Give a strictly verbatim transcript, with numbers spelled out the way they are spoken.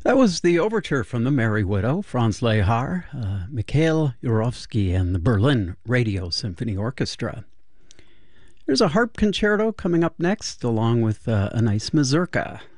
That was the overture from The Merry Widow, Franz Lehar, uh, Mikhail Yurovsky, and the Berlin Radio Symphony Orchestra. There's a harp concerto coming up next, along with uh, a nice mazurka.